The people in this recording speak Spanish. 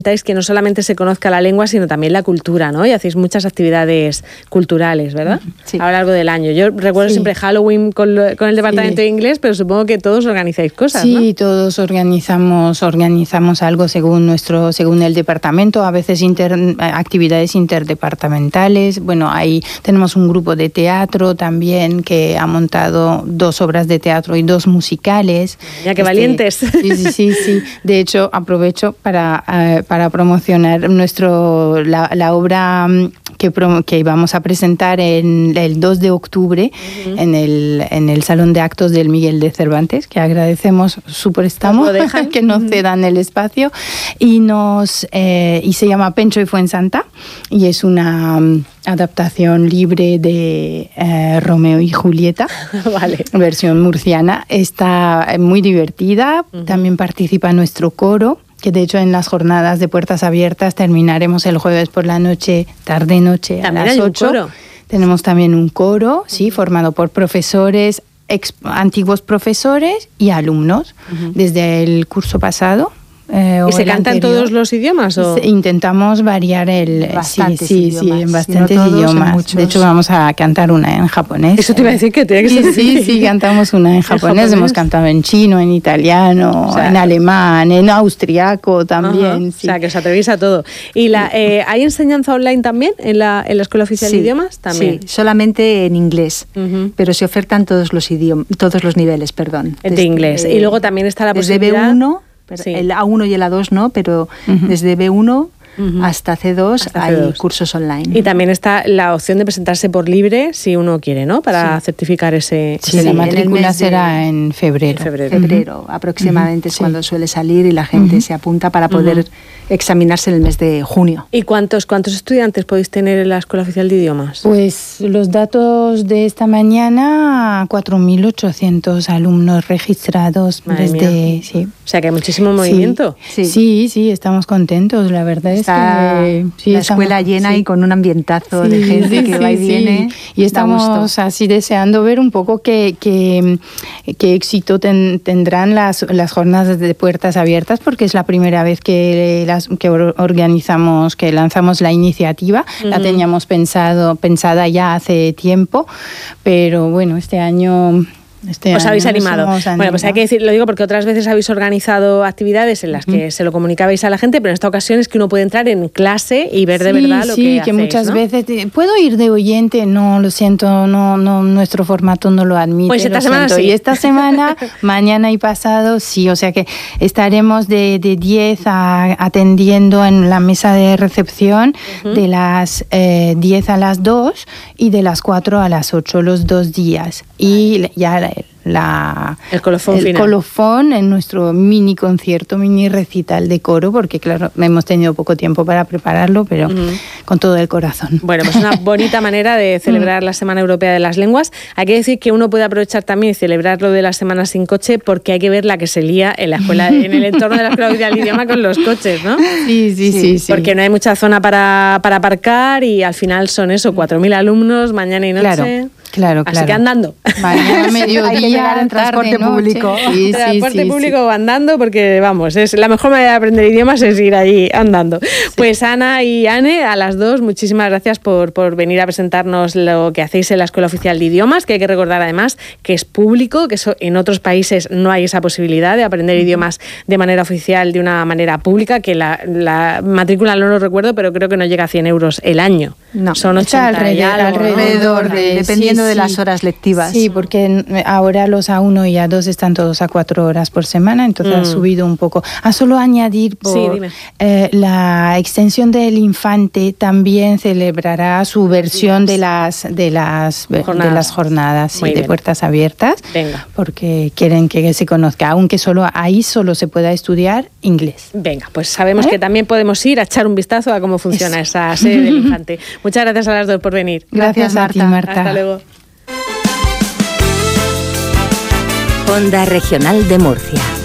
Intentáis que no solamente se conozca la lengua, sino también la cultura, ¿no? Y hacéis muchas actividades culturales, ¿verdad? Sí. A lo largo del año. Yo recuerdo siempre Halloween con el departamento de inglés, pero supongo que todos organizáis cosas, ¿no? Sí, todos organizamos algo según el departamento, a veces actividades interdepartamentales. Bueno, ahí tenemos un grupo de teatro también que ha montado 2 obras de teatro y 2 musicales. Ya que valientes. Sí. De hecho, aprovecho para promocionar la obra que vamos a presentar el 2 de octubre en el Salón de Actos del Miguel de Cervantes, que agradecemos su préstamo, que nos cedan el espacio, y se llama Pencho y Fuensanta, y es una adaptación libre de Romeo y Julieta, vale. Versión murciana. Está muy divertida, también participa nuestro coro, que de hecho en las jornadas de puertas abiertas terminaremos el jueves por la noche, tarde-noche, a las 8. ¿Coro? Tenemos también un coro, sí, formado por profesores, antiguos profesores y alumnos, desde el curso pasado. ¿Y se cantan todos los idiomas? ¿O? Intentamos variar bastantes idiomas. Sí, en bastantes no todos, idiomas. De hecho, vamos a cantar una en japonés. Eso te iba a decir que tiene que ser. Sí, cantamos una en japonés. Hemos cantado en chino, en italiano, en alemán, en austriaco también. Sí. O sea, que os atrevéis a todo. ¿Y hay enseñanza online también en la Escuela Oficial de Idiomas? También. Sí, solamente en inglés, pero se ofertan todos los niveles, perdón. De inglés. Y luego también está la posibilidad... Desde B1... El A1 y el A2 no, pero desde B1 hasta C2 hay cursos online. Y también está la opción de presentarse por libre si uno quiere, ¿no? Para certificar ese... Sí, la matrícula será en febrero. Febrero aproximadamente es cuando suele salir y la gente se apunta para poder examinarse en el mes de junio. ¿Y cuántos estudiantes podéis tener en la Escuela Oficial de Idiomas? Pues los datos de esta mañana, 4.800 alumnos registrados. Sí. O sea que hay muchísimo movimiento. Sí, estamos contentos, la verdad es que... la escuela llena y con un ambientazo de gente que va y viene. Y estamos así deseando ver un poco qué éxito tendrán las jornadas de puertas abiertas, porque es la primera vez que organizamos, que lanzamos la iniciativa. La teníamos pensada ya hace tiempo, pero bueno, este año... Os habéis animado. Bueno, pues hay que decir, lo digo porque otras veces habéis organizado actividades en las que se lo comunicabais a la gente, pero en esta ocasión es que uno puede entrar en clase y ver de verdad lo que hacéis, que muchas ¿no? veces puedo ir de oyente, no, lo siento, no, nuestro formato no lo admite. Pues esta semana sí. Y esta semana, mañana y pasado, sí, o sea que estaremos de 10 atendiendo en la mesa de recepción de las 10 a las 2 y de las 4 a las 8 los 2 días. Y ya el colofón en nuestro mini concierto, mini recital de coro, porque claro, hemos tenido poco tiempo para prepararlo, pero con todo el corazón. Bueno, pues una bonita manera de celebrar la Semana Europea de las Lenguas. Hay que decir que uno puede aprovechar también y celebrar lo de la Semana sin coche, porque hay que ver la que se lía en la escuela, en el entorno de la Escuela Oficial de Idioma con los coches, ¿no? Sí. Porque no hay mucha zona para aparcar y al final son 4.000 alumnos mañana y noche. Claro. Así que andando. Mañana mediodía, hay que llegar en transporte público. Transporte público andando, porque vamos, es la mejor manera de aprender idiomas es ir allí andando. Pues Ana y Anne, a las dos, muchísimas gracias por venir a presentarnos lo que hacéis en la Escuela Oficial de Idiomas, que hay que recordar además que es público, que en otros países no hay esa posibilidad de aprender idiomas de manera oficial, de una manera pública, que la matrícula no lo recuerdo, pero creo que no llega a 100 euros el año. No, son 80 alrededor dependiendo de las horas lectivas. Sí, porque ahora los A1 y A2 están todos a 4 horas por semana, entonces ha subido un poco. A solo añadir, la extensión del Infante también celebrará su versión de las jornadas de puertas abiertas. Venga. Porque quieren que se conozca, aunque solo se pueda estudiar inglés. Venga, pues sabemos que también podemos ir a echar un vistazo a cómo funciona esa sede del Infante. Muchas gracias a las dos por venir. Gracias a ti, Marta. Hasta luego. Onda Regional de Murcia.